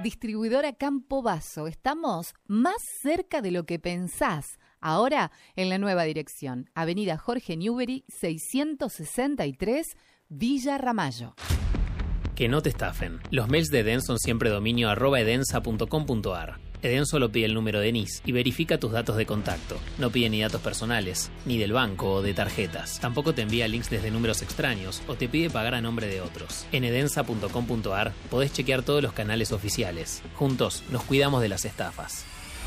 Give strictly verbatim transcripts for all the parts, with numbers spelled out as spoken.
Distribuidora Campo Basso. Estamos más cerca de lo que pensás. Ahora en la nueva dirección. Avenida Jorge Newbery, seiscientos sesenta y tres, Villa Ramallo. Que no te estafen. Los mails de Eden son siempre dominio arroba edensa punto com punto ar. Eden solo pide el número de N I S y verifica tus datos de contacto. No pide ni datos personales, ni del banco o de tarjetas. Tampoco te envía links desde números extraños o te pide pagar a nombre de otros. En edensa punto com punto ar podés chequear todos los canales oficiales. Juntos nos cuidamos de las estafas.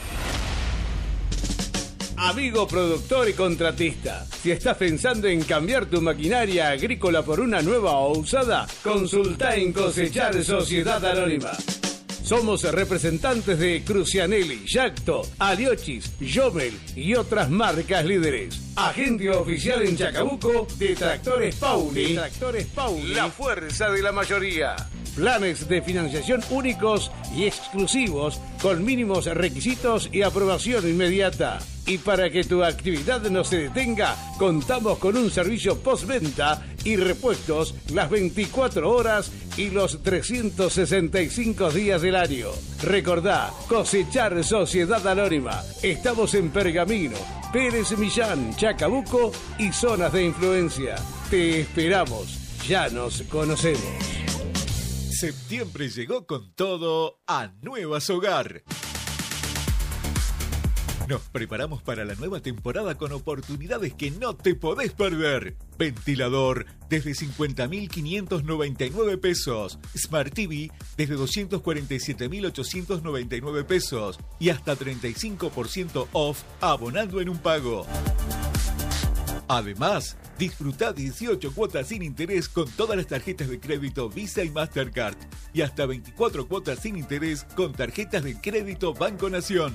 Amigo productor y contratista, si estás pensando en cambiar tu maquinaria agrícola por una nueva o usada, consulta en Cosechar Sociedad Anónima. Somos representantes de Crucianelli, Yacto, Aliochis, Jomel y otras marcas líderes. Agente oficial en Chacabuco de Tractores Pauli. Tractores Pauli. La fuerza de la mayoría. Planes de financiación únicos y exclusivos con mínimos requisitos y aprobación inmediata. Y para que tu actividad no se detenga, contamos con un servicio postventa y repuestos las veinticuatro horas y los trescientos sesenta y cinco días del año. Recordá, Cosechar Sociedad Anónima. Estamos en Pergamino, Pérez Millán, Chacabuco y zonas de influencia. Te esperamos. Ya nos conocemos. Septiembre llegó con todo a Nuevas Hogar. Nos preparamos para la nueva temporada con oportunidades que no te podés perder. Ventilador desde cincuenta mil quinientos noventa y nueve pesos. Smart T V desde doscientos cuarenta y siete mil ochocientos noventa y nueve pesos. Y hasta treinta y cinco por ciento off abonando en un pago. Además, disfruta dieciocho cuotas sin interés con todas las tarjetas de crédito Visa y Mastercard. Y hasta veinticuatro cuotas sin interés con tarjetas de crédito Banco Nación.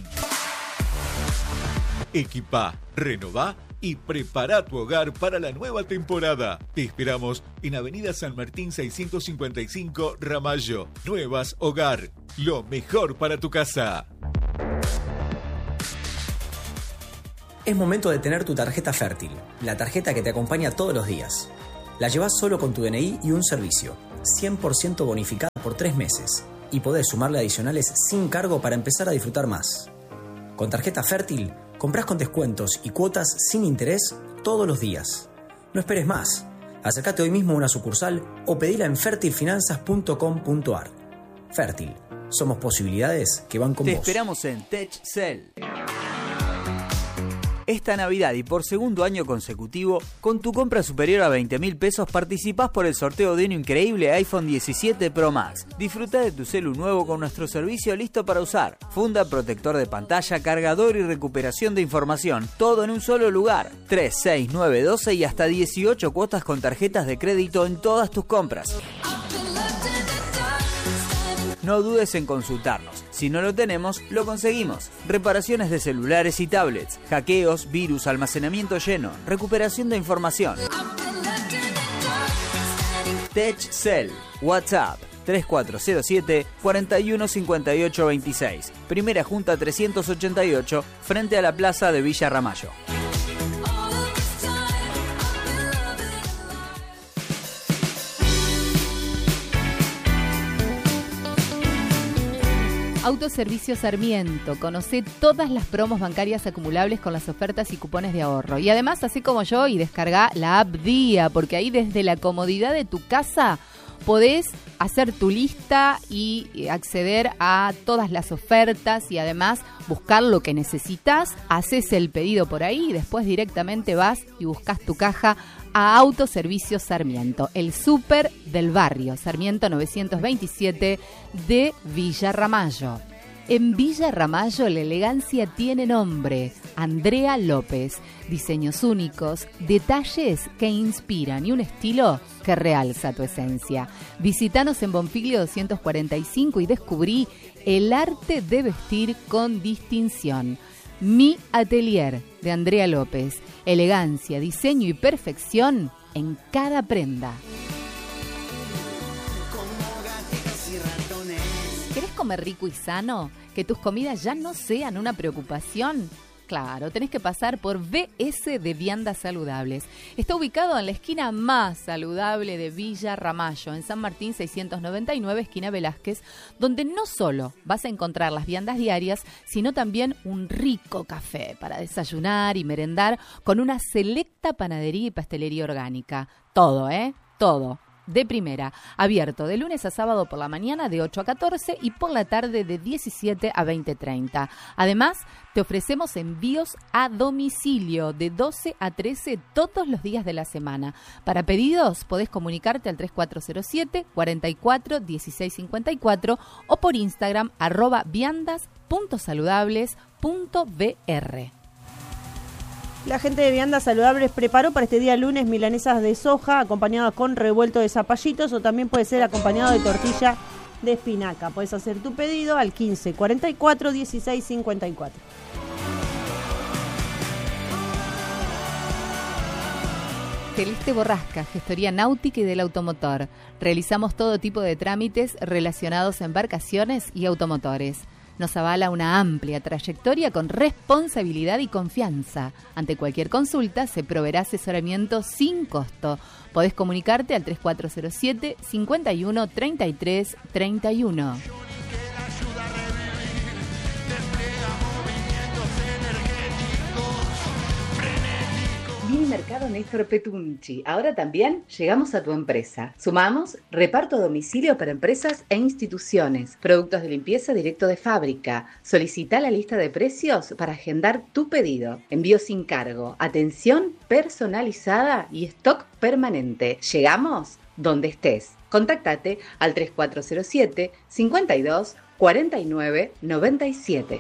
Equipá, renová y prepara tu hogar para la nueva temporada. Te esperamos en Avenida San Martín seiscientos cincuenta y cinco, Ramallo. Nuevas Hogar, lo mejor para tu casa. Es momento de tener tu tarjeta Fértil, la tarjeta que te acompaña todos los días. La llevas solo con tu D N I y un servicio, cien por ciento bonificada por tres meses. Y podés sumarle adicionales sin cargo para empezar a disfrutar más. Con tarjeta Fértil, comprás con descuentos y cuotas sin interés todos los días. No esperes más. Acércate hoy mismo a una sucursal o pedila en fertil finanzas punto com punto ar. Fértil. Somos posibilidades que van con Te vos. Te esperamos en TechCell. Esta Navidad y por segundo año consecutivo, con tu compra superior a veinte mil pesos participás por el sorteo de un increíble iPhone diecisiete Pro Max. Disfruta de tu celu nuevo con nuestro servicio listo para usar. Funda, protector de pantalla, cargador y recuperación de información. Todo en un solo lugar. tres, seis, nueve, doce y hasta dieciocho cuotas con tarjetas de crédito en todas tus compras. No dudes en consultarnos. Si no lo tenemos, lo conseguimos. Reparaciones de celulares y tablets, hackeos, virus, almacenamiento lleno, recuperación de información. TechCell, WhatsApp tres cuatro cero siete, cuatro uno cinco ocho dos seis. Primera Junta trescientos ochenta y ocho, frente a la plaza de Villa Ramallo. Autoservicio Sarmiento. Conocé todas las promos bancarias acumulables con las ofertas y cupones de ahorro. Y además, así como yo, y descarga la app Día, porque ahí desde la comodidad de tu casa podés hacer tu lista y acceder a todas las ofertas y además buscar lo que necesitas. Haces el pedido por ahí y después directamente vas y buscas tu caja a Autoservicio Sarmiento, el súper del barrio, Sarmiento novecientos veintisiete de Villa Ramallo. En Villa Ramallo la elegancia tiene nombre, Andrea López. Diseños únicos, detalles que inspiran y un estilo que realza tu esencia. Visítanos en Bonfiglio doscientos cuarenta y cinco y descubrí el arte de vestir con distinción. Mi Atelier de Andrea López. Elegancia, diseño y perfección en cada prenda. ¿Querés comer rico y sano? ¿Que tus comidas ya no sean una preocupación? Claro, tenés que pasar por B S de Viandas Saludables. Está ubicado en la esquina más saludable de Villa Ramallo, en San Martín seiscientos noventa y nueve, esquina Velázquez, donde no solo vas a encontrar las viandas diarias, sino también un rico café para desayunar y merendar con una selecta panadería y pastelería orgánica. Todo, ¿eh? Todo. De primera, abierto de lunes a sábado por la mañana de ocho a catorce y por la tarde de diecisiete a veinte treinta. Además, te ofrecemos envíos a domicilio de doce a trece todos los días de la semana. Para pedidos, podés comunicarte al tres cuatro cero siete, cuarenta y cuatro, dieciséis cincuenta y cuatro o por Instagram arroba viandas punto saludables punto b r. La gente de Viandas Saludables preparó para este día lunes milanesas de soja acompañadas con revuelto de zapallitos o también puede ser acompañado de tortilla de espinaca. Puedes hacer tu pedido al quince, cuarenta y cuatro, dieciséis cincuenta y cuatro. Celeste Borrasca, gestoría náutica y del automotor. Realizamos todo tipo de trámites relacionados a embarcaciones y automotores. Nos avala una amplia trayectoria con responsabilidad y confianza. Ante cualquier consulta se proveerá asesoramiento sin costo. Podés comunicarte al tres cuatro cero siete, cincuenta y uno, treinta y tres, treinta y uno. Mercado Néstor Petunchi. Ahora también llegamos a tu empresa. Sumamos reparto a domicilio para empresas e instituciones. Productos de limpieza directo de fábrica. Solicita la lista de precios para agendar tu pedido. Envío sin cargo. Atención personalizada y stock permanente. Llegamos donde estés. Contáctate al tres cuatro cero siete, cincuenta y dos, cuarenta y nueve, noventa y siete.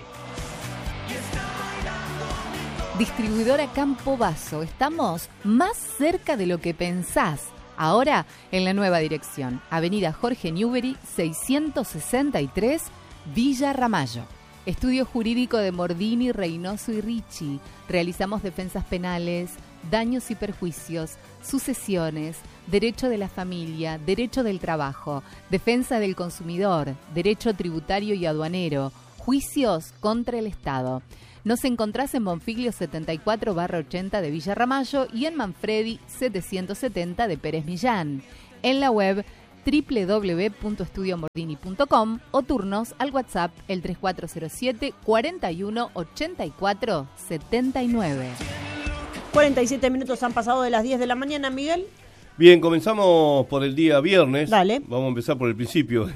Distribuidora Campo Basso. Estamos más cerca de lo que pensás. Ahora en la nueva dirección. Avenida Jorge Newbery, seiscientos sesenta y tres, Villa Ramallo. Estudio jurídico de Mordini, Reynoso y Ricci. Realizamos defensas penales, daños y perjuicios, sucesiones, derecho de la familia, derecho del trabajo, defensa del consumidor, derecho tributario y aduanero, juicios contra el Estado. Nos encontrás en Bonfiglio setenta y cuatro barra ochenta de Villa Ramallo y en Manfredi setecientos setenta de Pérez Millán. En la web doble u doble u doble u punto estudio mordini punto com o turnos al WhatsApp el tres cuatro cero siete, cuarenta y uno, ochenta y cuatro, setenta y nueve. cuarenta y siete minutos han pasado de las diez de la mañana, Miguel. Bien, comenzamos por el día viernes. Dale. Vamos a empezar por el principio.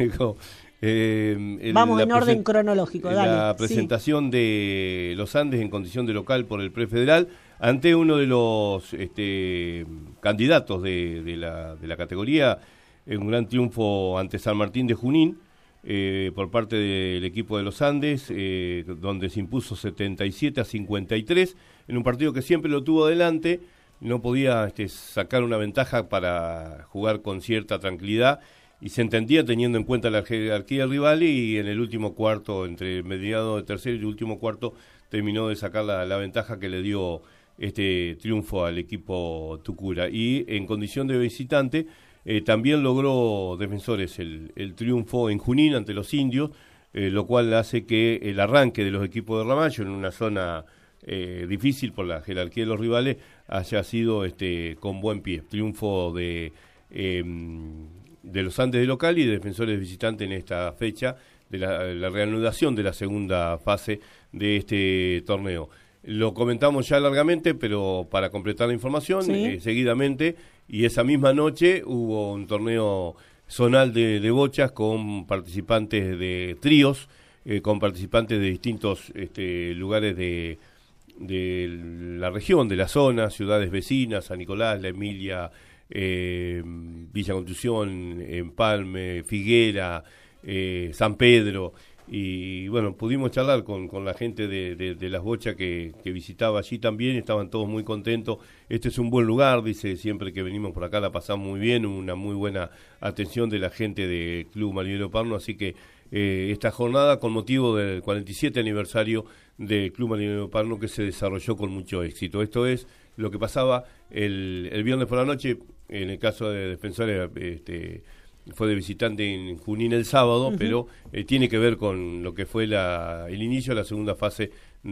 Eh, el, Vamos en orden presen- cronológico, dale. La presentación sí. de los Andes en condición de local por el prefederal ante uno de los este, candidatos de, de, la, de la categoría, un gran triunfo ante San Martín de Junín eh, por parte del equipo de los Andes, eh, donde se impuso setenta y siete a cincuenta y tres en un partido que siempre lo tuvo adelante, no podía este, sacar una ventaja para jugar con cierta tranquilidad. Y se entendía teniendo en cuenta la jerarquía rival y en el último cuarto, entre el mediado de tercero y el último cuarto, terminó de sacar la, la ventaja que le dio este triunfo al equipo Tucura. Y en condición de visitante eh, también logró Defensores el, el triunfo en Junín ante los indios, eh, lo cual hace que el arranque de los equipos de Ramallo en una zona eh, difícil por la jerarquía de los rivales haya sido este con buen pie. Triunfo de... Eh, de los Andes de local y de Defensores de visitante en esta fecha de la, la reanudación de la segunda fase de este torneo. Lo comentamos ya largamente, pero para completar la información, ¿sí? eh, seguidamente, y esa misma noche hubo un torneo zonal de, de bochas con participantes de tríos, eh, con participantes de distintos este, lugares de, de la región, de la zona, ciudades vecinas, San Nicolás, La Emilia, Eh, Villa Constitución, Empalme, Figuera, eh, San Pedro, y bueno, pudimos charlar con, con la gente de, de, de las bochas que, que visitaba allí también, estaban todos muy contentos. Este es un buen lugar, dice, siempre que venimos por acá la pasamos muy bien, una muy buena atención de la gente del Club Marinero Parno, así que eh, esta jornada con motivo del cuarenta y siete aniversario del Club Marinero Parno que se desarrolló con mucho éxito. Esto es lo que pasaba el, el viernes por la noche. En el caso de Defensores, este, fue de visitante en Junín el sábado, Uh-huh. pero eh, tiene que ver con lo que fue la, el inicio de la segunda fase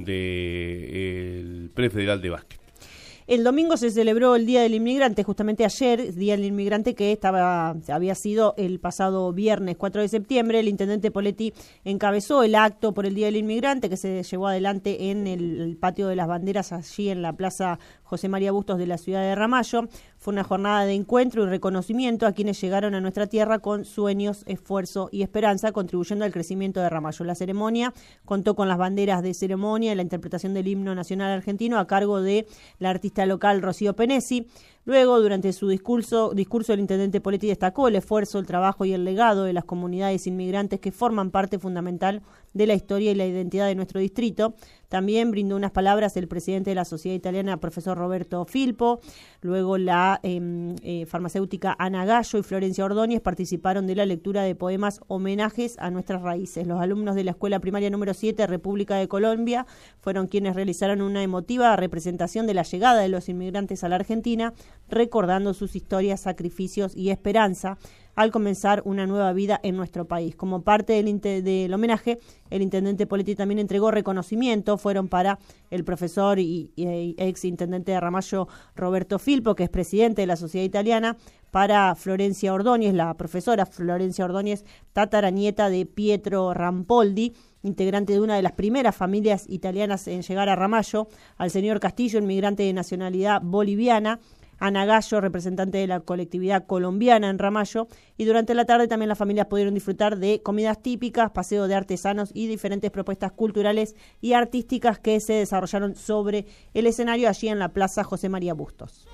del Prefederal de Básquet. El domingo se celebró el Día del Inmigrante, justamente ayer, Día del Inmigrante que estaba había sido el pasado viernes cuatro de septiembre. El intendente Poletti encabezó el acto por el Día del Inmigrante que se llevó adelante en el, el Patio de las Banderas, allí en la Plaza José María Bustos de la ciudad de Ramallo. Fue una jornada de encuentro y reconocimiento a quienes llegaron a nuestra tierra con sueños, esfuerzo y esperanza, contribuyendo al crecimiento de Ramallo. La ceremonia contó con las banderas de ceremonia y la interpretación del himno nacional argentino a cargo de la artista local Rocío Penesi. Luego, durante su discurso, discurso el intendente Poletti destacó el esfuerzo, el trabajo y el legado de las comunidades inmigrantes que forman parte fundamental de la historia y la identidad de nuestro distrito. También brindó unas palabras el presidente de la Sociedad Italiana, profesor Roberto Filpo. Luego la eh, eh, farmacéutica Ana Gallo y Florencia Ordóñez participaron de la lectura de poemas homenajes a nuestras raíces. Los alumnos de la Escuela Primaria número siete, República de Colombia, fueron quienes realizaron una emotiva representación de la llegada de los inmigrantes a la Argentina, recordando sus historias, sacrificios y esperanza al comenzar una nueva vida en nuestro país. Como parte del, inte- del homenaje, el intendente Poletti también entregó reconocimiento. Fueron para el profesor y, y ex intendente de Ramallo, Roberto Filpo, que es presidente de la Sociedad Italiana, para Florencia Ordóñez, la profesora Florencia Ordóñez, tataranieta de Pietro Rampoldi, integrante de una de las primeras familias italianas en llegar a Ramallo, al señor Castillo, inmigrante de nacionalidad boliviana, Ana Gallo, representante de la colectividad colombiana en Ramallo, y durante la tarde también las familias pudieron disfrutar de comidas típicas, paseo de artesanos y diferentes propuestas culturales y artísticas que se desarrollaron sobre el escenario allí en la Plaza José María Bustos.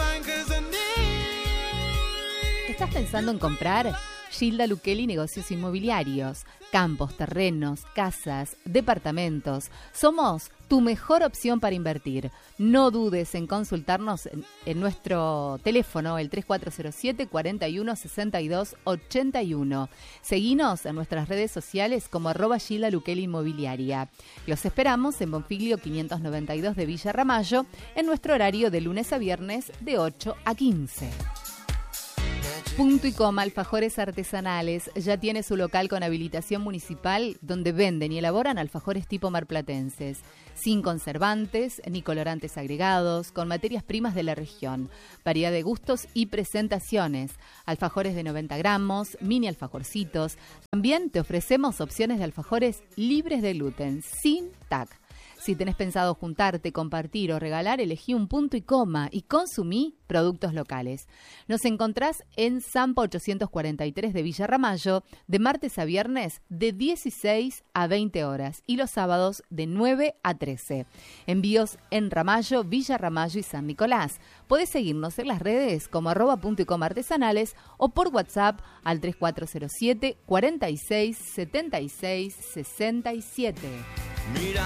¿Estás pensando en comprar? Gilda Luquelli Negocios Inmobiliarios, campos, terrenos, casas, departamentos. Somos tu mejor opción para invertir. No dudes en consultarnos en, en nuestro teléfono, el tres cuatro cero siete, cuatro uno, seis dos ocho uno. Seguinos en nuestras redes sociales como arroba Gilda Luquelli Inmobiliaria. Los esperamos en Bonfiglio quinientos noventa y dos de Villa Ramallo, en nuestro horario de lunes a viernes de ocho a quince. Punto y Coma Alfajores Artesanales ya tiene su local con habilitación municipal donde venden y elaboran alfajores tipo marplatenses, sin conservantes ni colorantes agregados, con materias primas de la región, variedad de gustos y presentaciones, alfajores de noventa gramos, mini alfajorcitos. También te ofrecemos opciones de alfajores libres de gluten, sin T A C. Si tenés pensado juntarte, compartir o regalar, elegí un Punto y Coma y consumí productos locales. Nos encontrás en Zampa ochocientos cuarenta y tres de Villa Ramallo, de martes a viernes de dieciséis a veinte horas y los sábados de nueve a trece. Envíos en Ramallo, Villa Ramallo y San Nicolás. Podés seguirnos en las redes como arroba Punto y Coma Artesanales o por WhatsApp al tres cuatro cero siete, cuarenta y seis, setenta y seis, sesenta y siete.